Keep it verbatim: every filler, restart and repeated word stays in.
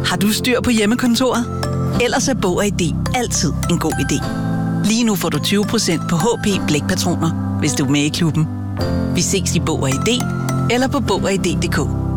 Har du styr på hjemmekontoret? Ellers er Bog og I D altid en god idé. Lige nu får du tyve procent på H P blækpatroner, hvis du er med i klubben. Vi ses i Bog og I D eller på bog og i d punktum d k.